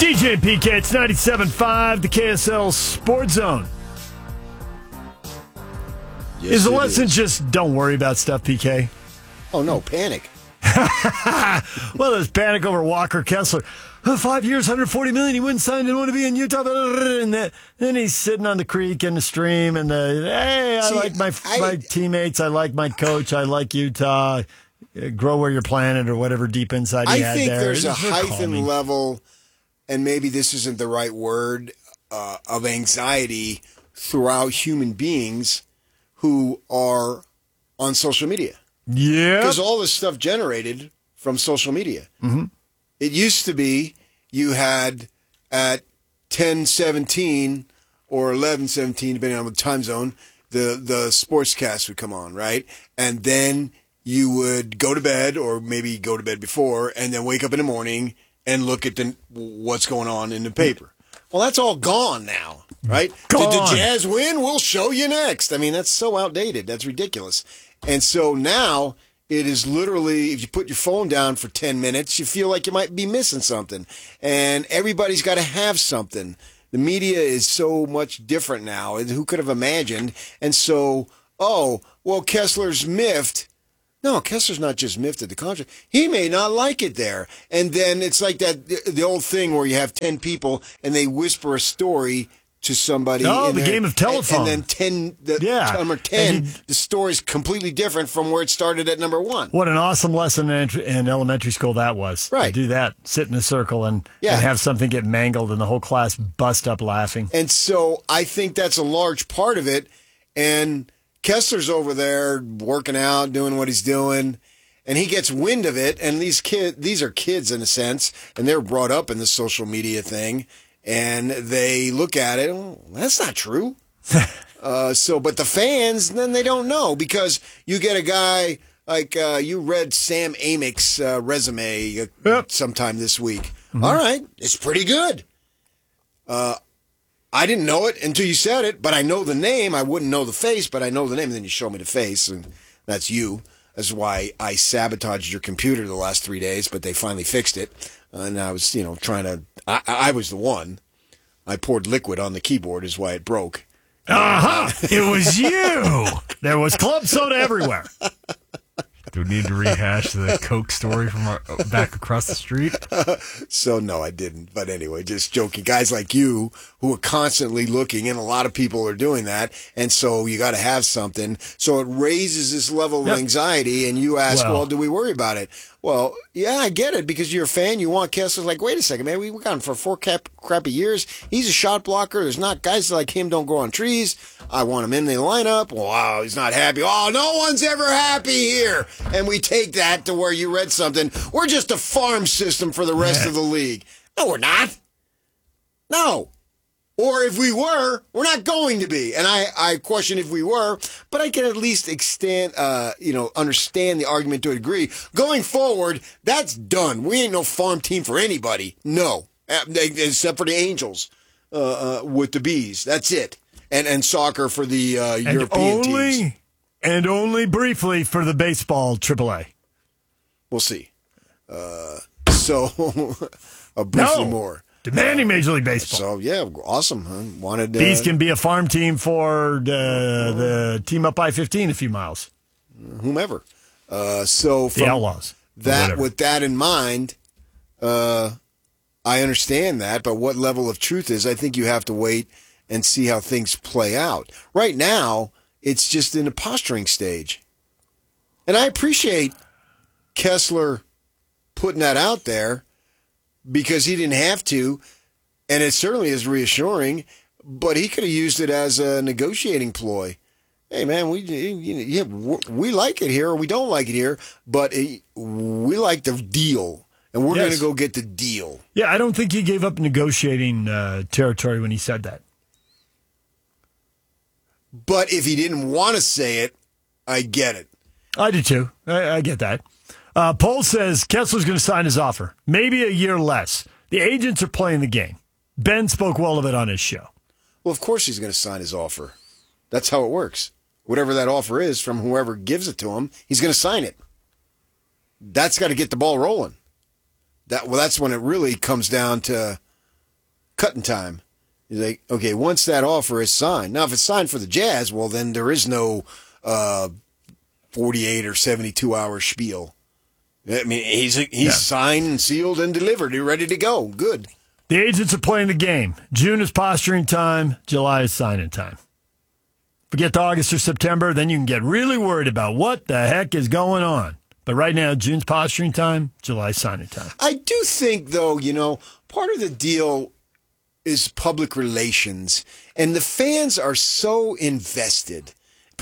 DJ and PK, it's 97.5, the KSL Sports Zone. Yes, Is the lesson just don't worry about stuff, PK? Oh, no, panic. Well, there's panic over Walker Kessler. 5 years, $140 million. He wouldn't sign, didn't want to be in Utah. And then he's sitting on the creek in the stream. And I like my teammates. I like my coach. I like Utah. Grow where you're planted or whatever deep inside you had there. I think there's a hyphen level, and maybe this isn't the right word, of anxiety throughout human beings who are on social media. Yeah. Because all this stuff generated from social media. Mm-hmm. It used to be you had at 10:17 or 11:17, depending on the time zone, the sportscast would come on, right? And then you would go to bed, or maybe go to bed before, and then wake up in the morning and look at what's going on in the paper. Well, that's all gone now, right? Gone. Did the Jazz win? We'll show you next. I mean, that's so outdated. That's ridiculous. And so now it is literally, if you put your phone down for 10 minutes, you feel like you might be missing something. And everybody's got to have something. The media is so much different now. Who could have imagined? And so, Kessler's miffed. No, Kessler's not just miffed at the contract. He may not like it there. And then it's like the old thing where you have 10 people and they whisper a story to somebody. Oh, the game of telephone. And then number 10, the story's completely different from where it started at number 1. What an awesome lesson in elementary school that was. Right. To do that, sit in a circle and have something get mangled and the whole class bust up laughing. And so I think that's a large part of it. And Kessler's over there working out, doing what he's doing, and he gets wind of it. And these are kids in a sense, and they're brought up in the social media thing, and they look at it. Oh, that's not true. But the fans, then they don't know, because you get a guy like you read Sam Amick's resume sometime this week. Mm-hmm. All right, it's pretty good. I didn't know it until you said it, but I know the name. I wouldn't know the face, but I know the name. And then you show me the face, and that's you. That's why I sabotaged your computer the last 3 days, but they finally fixed it. And I was, trying to. I was the one. I poured liquid on the keyboard, is why it broke. It was you. There was club soda everywhere. Do we need to rehash the Coke story from back across the street? So, no, I didn't. But anyway, just joking. Guys like you who are constantly looking, and a lot of people are doing that, and so you got to have something. So it raises this level of anxiety, and you ask, well, do we worry about it? Well, yeah, I get it, because you're a fan. You want Kessler. Like, wait a second, man. We got him for 4 crappy years. He's a shot blocker. There's not guys like him don't grow on trees. I want him in the lineup. Wow, he's not happy. Oh, no one's ever happy here. And we take that to where you read something. We're just a farm system for the rest of the league. No, we're not. No. Or if we were, we're not going to be. And I question if we were, but I can at least understand the argument to a degree. Going forward, that's done. We ain't no farm team for anybody. No. Except for the Angels with the Bees. That's it. And soccer for the European teams. And only briefly for the baseball AAA. We'll see. Briefly more. Demanding Major League Baseball. So, yeah, awesome. Huh? Bees can be a farm team for the team up I-15 a few miles. Whomever. So from the Outlaws. With that in mind, I understand that, but what level of truth is, I think you have to wait and see how things play out. Right now, it's just in a posturing stage. And I appreciate Kessler putting that out there, because he didn't have to, and it certainly is reassuring, but he could have used it as a negotiating ploy. Hey, man, we like it here, or we don't like it here, but we like the deal, and we're going to go get the deal. Yeah, I don't think he gave up negotiating territory when he said that. But if he didn't want to say it, I get it. I do too. I get that. Paul says Kessler's going to sign his offer. Maybe a year less. The agents are playing the game. Ben spoke well of it on his show. Well, of course he's going to sign his offer. That's how it works. Whatever that offer is from whoever gives it to him, he's going to sign it. That's got to get the ball rolling. That's when it really comes down to cutting time. He's like, okay, once that offer is signed. Now, if it's signed for the Jazz, well, then there is no 48 or 72 hour spiel. I mean, he's signed and sealed and delivered. He's ready to go. Good. The agents are playing the game. June is posturing time. July is signing time. If we get to August or September, then you can get really worried about what the heck is going on. But right now, June's posturing time, July's signing time. I do think, though, part of the deal is public relations. And the fans are so invested.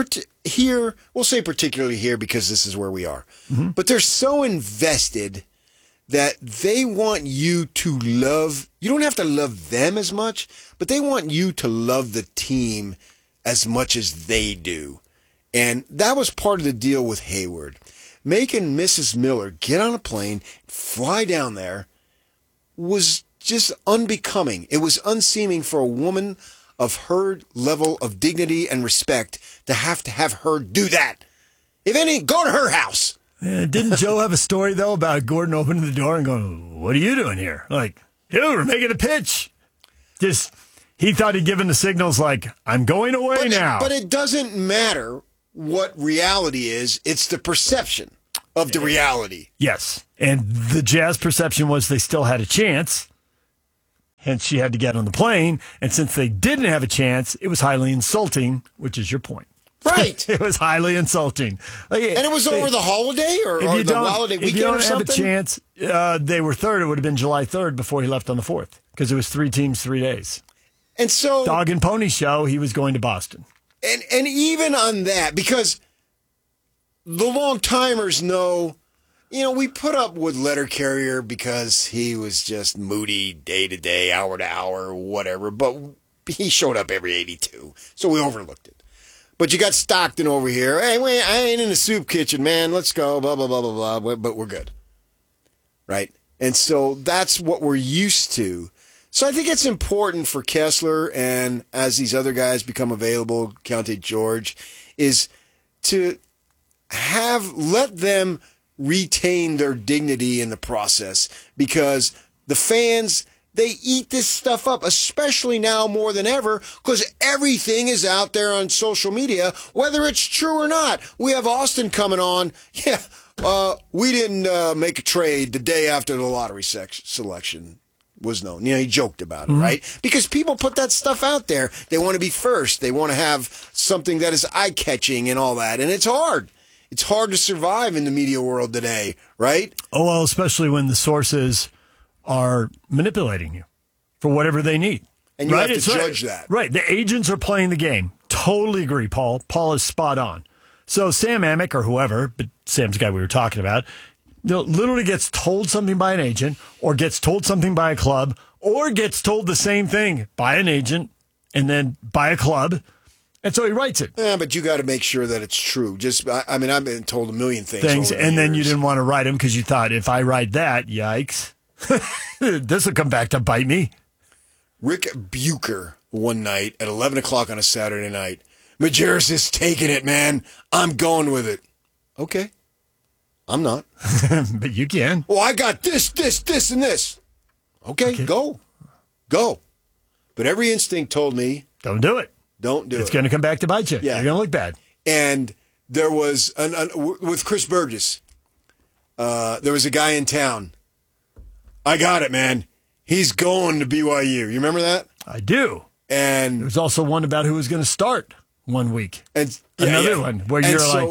Here, we'll say particularly here because this is where we are. Mm-hmm. But they're so invested that they want you to love. You don't have to love them as much, but they want you to love the team as much as they do. And that was part of the deal with Hayward. Making Mrs. Miller get on a plane, fly down there, was just unbecoming. It was unseeming for a woman of her level of dignity and respect to have her do that. If any, go to her house. Didn't Joe have a story, though, about Gordon opening the door and going, what are you doing here? Like, dude, we're making a pitch. Just, he thought he'd given the signals like, I'm going away now. But it doesn't matter what reality is. It's the perception of the reality. Yes. And the Jazz perception was they still had a chance. Hence, she had to get on the plane. And since they didn't have a chance, it was highly insulting, which is your point. Right. It was highly insulting. And it was over the holiday or the holiday weekend or something? If you don't have a chance, they were third. It would have been July 3rd before he left on the 4th because it was 3 teams, 3 days. And so... Dog and Pony Show, he was going to Boston. And even on that, because the long-timers know... we put up with Letter Carrier because he was just moody day to day, hour to hour, whatever. But he showed up every 82, so we overlooked it. But you got Stockton over here. Hey, wait, I ain't in the soup kitchen, man. Let's go, blah, blah, blah, blah, blah. But we're good. Right? And so that's what we're used to. So I think it's important for Kessler and as these other guys become available, Keontae George, is to let them retain their dignity in the process because the fans, they eat this stuff up, especially now more than ever because everything is out there on social media, whether it's true or not. We have Austin coming on. Yeah, we didn't make a trade the day after the lottery selection was known. He joked about it, right? Because people put that stuff out there. They want to be first. They want to have something that is eye-catching and all that, and it's hard. It's hard to survive in the media world today, right? Oh, well, especially when the sources are manipulating you for whatever they need. And you have to judge that. Right. The agents are playing the game. Totally agree, Paul. Paul is spot on. So Sam Amick or whoever, but Sam's the guy we were talking about, literally gets told something by an agent or gets told something by a club or gets told the same thing by an agent and then by a club. And so he writes it. Yeah, but you got to make sure that it's true. I've been told a million things. And then you didn't want to write them because you thought, if I write that, yikes, this will come back to bite me. Rick Bucher one night at 11 o'clock on a Saturday night. Majerus is taking it, man. I'm going with it. Okay. I'm not. But you can. Well, I got this, and this. Okay. Go. But every instinct told me. Don't do it. Don't do it. It's going to come back to bite you. Yeah. You're going to look bad. And there was, with Chris Burgess, there was a guy in town. I got it, man. He's going to BYU. You remember that? I do. And there was also one about who was going to start one week. And another one where you're like,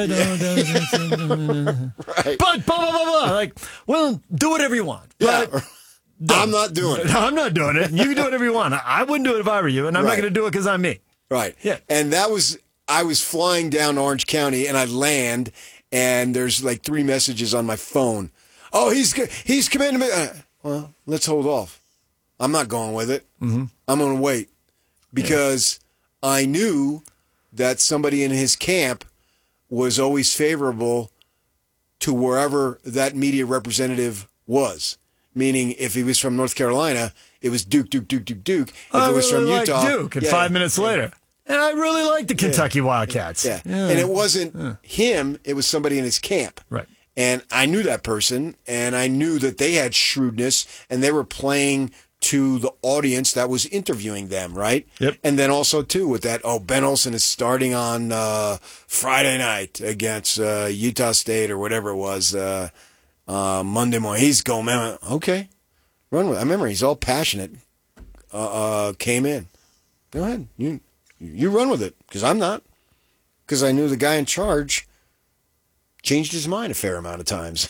right. But blah, blah, blah, blah. Like, well, do whatever you want. But I'm not doing it. I'm not doing it. You can do whatever you want. I wouldn't do it if I were you, and I'm not going to do it because I'm me. Right. Yeah. And I was flying down to Orange County, and I land, and there's like 3 messages on my phone. Oh, he's coming to me. Well, let's hold off. I'm not going with it. Mm-hmm. I'm going to wait because I knew that somebody in his camp was always favorable to wherever that media representative was. Meaning, if he was from North Carolina, it was Duke. If it was from Utah, Duke. And 5 minutes later, and I really like the Kentucky Wildcats. Yeah. And it wasn't him; it was somebody in his camp. Right. And I knew that person, and I knew that they had shrewdness, and they were playing to the audience that was interviewing them, right? Yep. And then also, too, with that, Ben Olsen is starting on Friday night against Utah State or whatever it was, Monday morning. He's going, man, okay, run with it. I remember he's all passionate, came in. Go ahead. You run with it, because I'm not. Because I knew the guy in charge changed his mind a fair amount of times.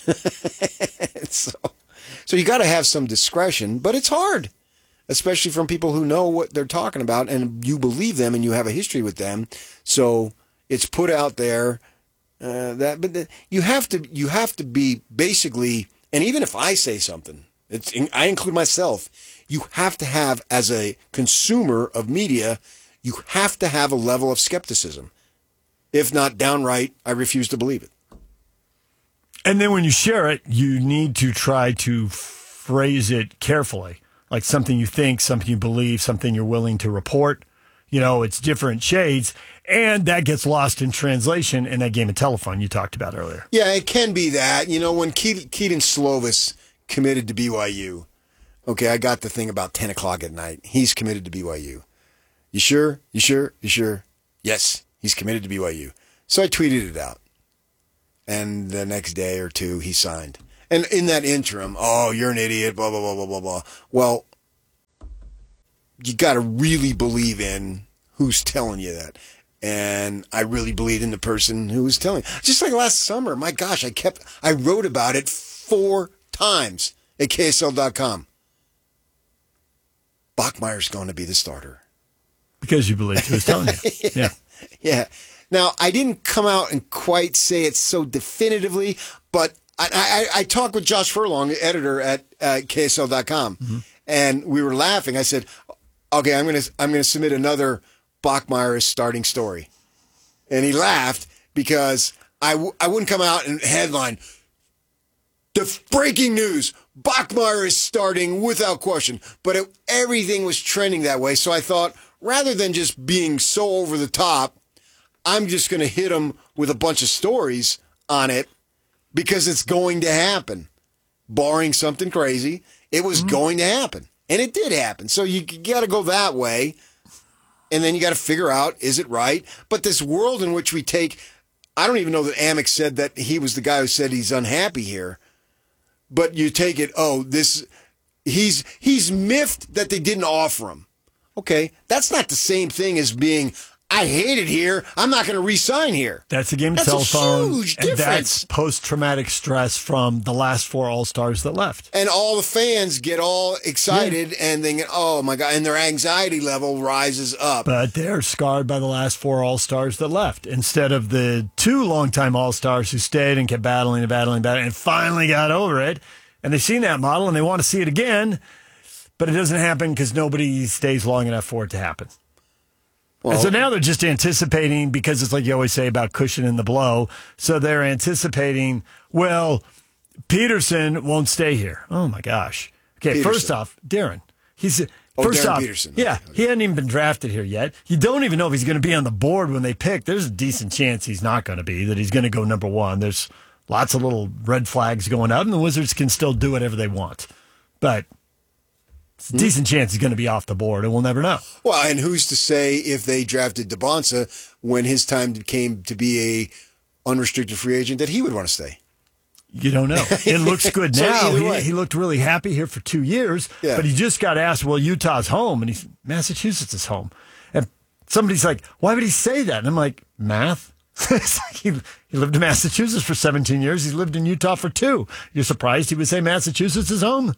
So you got to have some discretion, but it's hard, especially from people who know what they're talking about and you believe them and you have a history with them. So it's put out there you have to be basically, and even if I say something, I include myself, you have to have, as a consumer of media, you have to have a level of skepticism. If not downright, I refuse to believe it. And then when you share it, you need to try to phrase it carefully, like something you think, something you believe, something you're willing to report. It's different shades, and that gets lost in translation in that game of telephone you talked about earlier. Yeah, it can be that. When Keaton Slovis committed to BYU, okay, I got the thing about 10 o'clock at night. He's committed to BYU. You sure? You sure? You sure? Yes, he's committed to BYU. So I tweeted it out. And the next day or two, he signed. And in that interim, you're an idiot, blah, blah, blah, blah, blah, blah. Well, you got to really believe in who's telling you that. And I really believed in the person who was telling. Just like last summer, my gosh, I wrote about it 4 times at KSL.com. Bachmeier's going to be the starter. Because you believed he was telling you. Yeah. Yeah. Now, I didn't come out and quite say it so definitively, but I talked with Josh Furlong, editor at KSL.com, and we were laughing. I said, okay, I'm gonna submit another Bachmeier is starting story. And he laughed because I wouldn't come out and headline, the breaking news, Bachmeier is starting without question. But everything was trending that way, so I thought, rather than just being so over the top, I'm just going to hit him with a bunch of stories on it because it's going to happen. Barring something crazy, it was going to happen. And it did happen. So you got to go that way. And then you got to figure out, is it right? But this world in which we take, I don't even know that Amick said that he was the guy who said he's unhappy here. But you take it, he's miffed that they didn't offer him. Okay, that's not the same thing as being, I hate it here, I'm not going to re-sign here. That's a game of telephone. Huge difference. And that's post-traumatic stress from the last 4 All-Stars that left. And all the fans get all excited and think, oh my God, and their anxiety level rises up. But they're scarred by the last 4 All-Stars that left, instead of the 2 longtime All-Stars who stayed and kept battling and finally got over it. And they've seen that model and they want to see it again. But it doesn't happen because nobody stays long enough for it to happen. Well, and so now they're just anticipating, because it's like you always say about cushioning the blow. So they're anticipating, Peterson won't stay here. Oh, my gosh. Okay, Peterson. First off, Darren. Darren Peterson. Yeah, he hadn't even been drafted here yet. You don't even know if he's going to be on the board when they pick. There's a decent chance he's not going to be, that he's going to go number 1. There's lots of little red flags going out, and the Wizards can still do whatever they want. But it's a decent chance he's going to be off the board, and we'll never know. Well, and who's to say if they drafted DeBonsa when his time came to be a unrestricted free agent that he would want to stay? You don't know. It looks good now. He looked really happy here for 2 years, but he just got asked, Utah's home, and Massachusetts is home. And somebody's like, why would he say that? And I'm like, math? He lived in Massachusetts for 17 years. He's lived in Utah for 2. You're surprised he would say Massachusetts is home?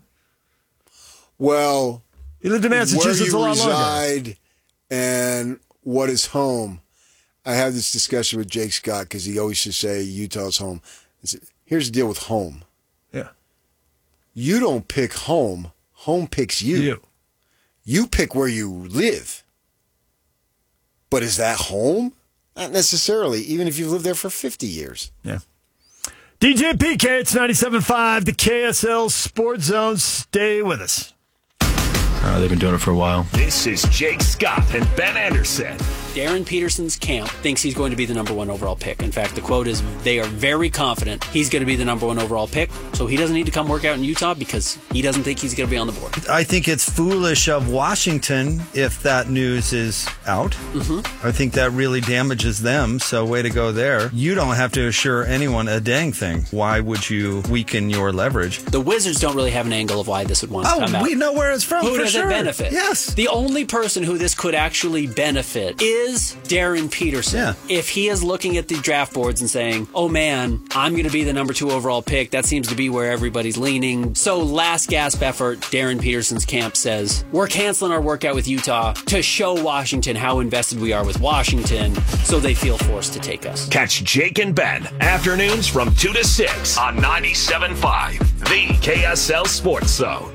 Well, he lived in Massachusetts a lot longer. Where you reside and what is home. I have this discussion with Jake Scott because he always should say Utah's home. Here's the deal with home. Yeah. You don't pick home. Home picks you. You pick where you live. But is that home? Not necessarily, even if you've lived there for 50 years. Yeah. DJ PK, it's 97.5, the KSL Sports Zone. Stay with us. They've been doing it for a while. This is Jake Scott and Ben Anderson. Darren Peterson's camp thinks he's going to be the number 1 overall pick. In fact, the quote is, they are very confident he's going to be the number 1 overall pick, so he doesn't need to come work out in Utah because he doesn't think he's going to be on the board. I think it's foolish of Washington if that news is out. I think that really damages them, so way to go there. You don't have to assure anyone a dang thing. Why would you weaken your leverage? The Wizards don't really have an angle of why this would want to come out. We know where it's from. Who for does sure. it benefit? Yes. The only person who this could actually benefit is Darren Peterson. Yeah. If he is looking at the draft boards and saying, oh man, I'm going to be the number 2 overall pick, that seems to be where everybody's leaning. So last gasp effort, Darren Peterson's camp says, we're canceling our workout with Utah to show Washington how invested we are with Washington, so they feel forced to take us. Catch Jake and Ben afternoons from 2 to 6 on 97.5, the KSL Sports Zone.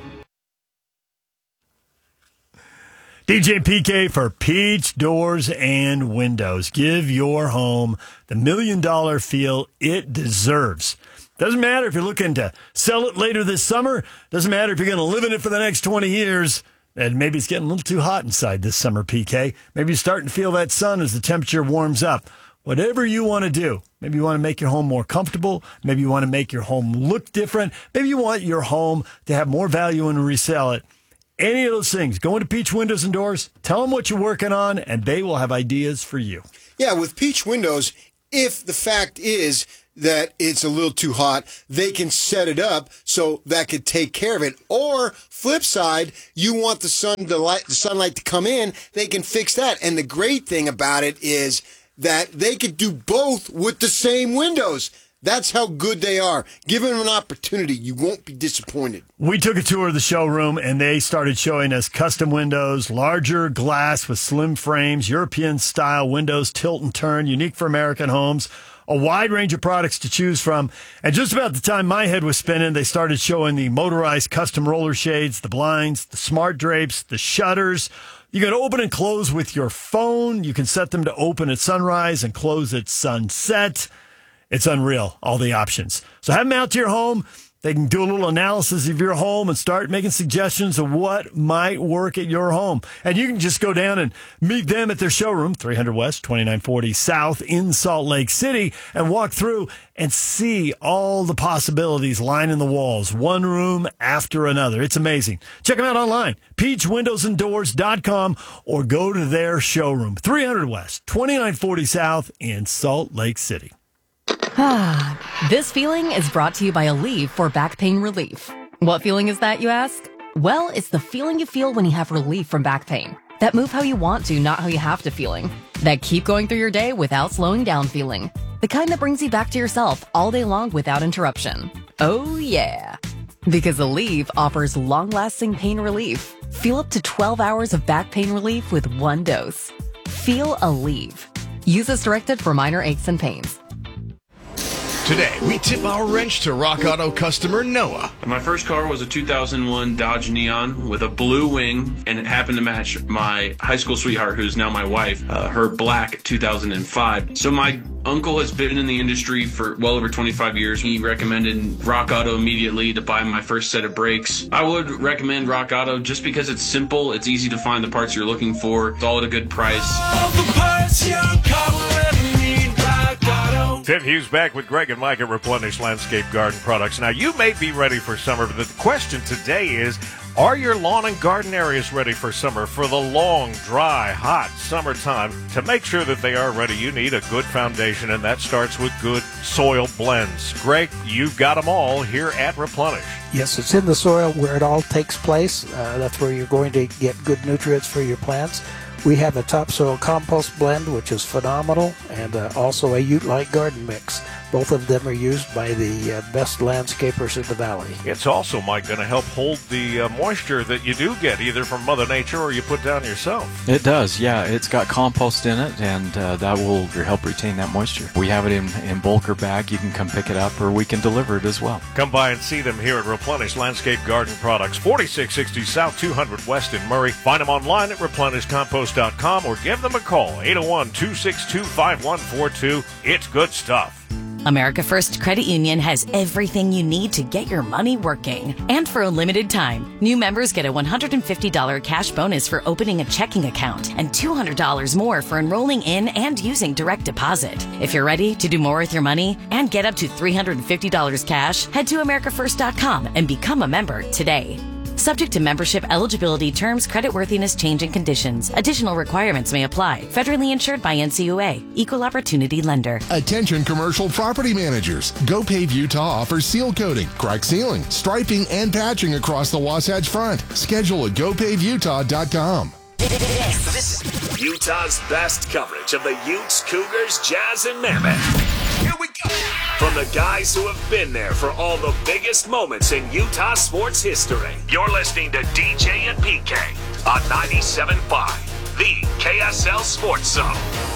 DJ PK for Peach Doors and Windows. Give your home the $1 million feel it deserves. Doesn't matter if you're looking to sell it later this summer. Doesn't matter if you're going to live in it for the next 20 years. And maybe it's getting a little too hot inside this summer, PK. Maybe you're starting to feel that sun as the temperature warms up. Whatever you want to do. Maybe you want to make your home more comfortable. Maybe you want to make your home look different. Maybe you want your home to have more value and resell it. Any of those things, go into Peach Windows and Doors, tell them what you're working on, and they will have ideas for you. Yeah, with Peach Windows, if the fact is that it's a little too hot, they can set it up so that could take care of it. Or flip side, you want the sunlight to come in, they can fix that. And the great thing about it is that they could do both with the same windows. That's how good they are. Give them an opportunity. You won't be disappointed. We took a tour of the showroom, and they started showing us custom windows, larger glass with slim frames, European-style windows, tilt and turn, unique for American homes, a wide range of products to choose from. And just about the time my head was spinning, they started showing the motorized custom roller shades, the blinds, the smart drapes, the shutters. You can open and close with your phone. You can set them to open at sunrise and close at sunset. It's unreal, all the options. So have them out to your home. They can do a little analysis of your home and start making suggestions of what might work at your home. And you can just go down and meet them at their showroom, 300 West, 2940 South in Salt Lake City, and walk through and see all the possibilities lining the walls, one room after another. It's amazing. Check them out online, peachwindowsanddoors.com, or go to their showroom, 300 West, 2940 South in Salt Lake City. This feeling is brought to you by Aleve for back pain relief. What feeling is that, you ask? Well, it's the feeling you feel when you have relief from back pain. That move how you want to, not how you have to feeling. That keep going through your day without slowing down feeling. The kind that brings you back to yourself all day long without interruption. Oh yeah. Because Aleve offers long-lasting pain relief. Feel up to 12 hours of back pain relief with one dose. Feel Aleve. Use as directed for minor aches and pains. Today, we tip our wrench to Rock Auto customer Noah. My first car was a 2001 Dodge Neon with a blue wing, and it happened to match my high school sweetheart, who's now my wife, her black 2005. So my uncle has been in the industry for well over 25 years. He recommended Rock Auto immediately to buy my first set of brakes. I would recommend Rock Auto just because it's simple, it's easy to find the parts you're looking for, it's all at a good price. All the parts your car will ever need, Rock Auto. Tim Hughes back with Greg and Mike at Replenish Landscape Garden Products. Now, you may be ready for summer, but the question today is, are your lawn and garden areas ready for summer? For the long, dry, hot summertime, to make sure that they are ready, you need a good foundation, and that starts with good soil blends. Greg, you've got them all here at Replenish. Yes, it's in the soil where it all takes place. That's where you're going to get good nutrients for your plants. We have a topsoil compost blend, which is phenomenal, and also a Ute-like garden mix. Both of them are used by the best landscapers in the valley. It's also, Mike, going to help hold the moisture that you do get, either from Mother Nature or you put down yourself. It does, yeah. It's got compost in it, and that will help retain that moisture. We have it in bulk or bag. You can come pick it up, or we can deliver it as well. Come by and see them here at Replenish Landscape Garden Products, 4660 South 200 West in Murray. Find them online at replenishcompost.com or give them a call, 801-262-5142. It's good stuff. America First Credit Union has everything you need to get your money working. And for a limited time, new members get a $150 cash bonus for opening a checking account and $200 more for enrolling in and using direct deposit. If you're ready to do more with your money and get up to $350 cash, head to americafirst.com and become a member today. Subject to membership eligibility, terms, creditworthiness, change, and conditions. Additional requirements may apply. Federally insured by NCUA. Equal Opportunity Lender. Attention commercial property managers. GoPave Utah offers seal coating, crack sealing, striping, and patching across the Wasatch Front. Schedule at GoPaveUtah.com. This is Utah's best coverage of the Utes, Cougars, Jazz, and Mammoth. Here we go. From the guys who have been there for all the biggest moments in Utah sports history. You're listening to DJ and PK on 97.5, the KSL Sports Zone.